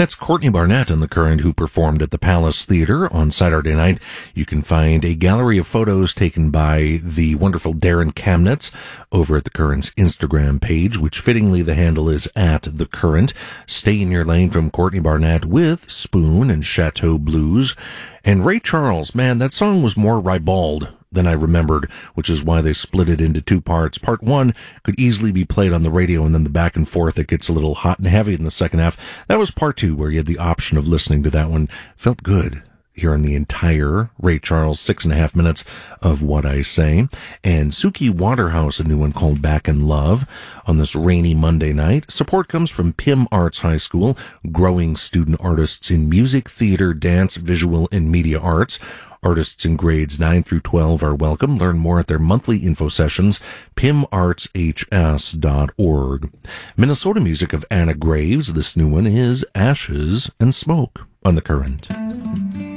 That's Courtney Barnett on The Current, who performed at the Palace Theater on Saturday night. You can find a gallery of photos taken by the wonderful Darren Kamnitz over at The Current's Instagram page, which fittingly the handle is at The Current. Stay in your lane from Courtney Barnett with Spoon and Chateau Blues. And Ray Charles, man, that song was more ribald than I remembered, which is why they split it into two parts. Part one could easily be played on the radio, and then the back and forth, it gets a little hot and heavy in the second half. That was part two, where you had the option of listening to that one. Felt good hearing the entire Ray Charles 6.5 minutes of What I Say. And Suki Waterhouse, a new one called Back in Love, on this rainy Monday night. Support comes from Pym Arts High School, growing student artists in music, theater, dance, visual, and media arts. Artists in grades 9 through 12 are welcome. Learn more at their monthly info sessions, pymartshs.org. Minnesota music of Anna Graves. This new one is Ashes and Smoke on The Current.